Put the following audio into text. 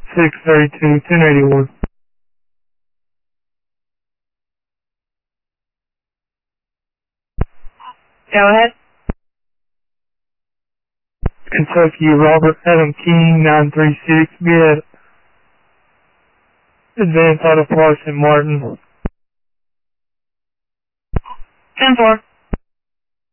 632, 1081. Go ahead. Kentucky, Robert Adam King, 936, get Advanced Auto Parts in Martin. 10-4.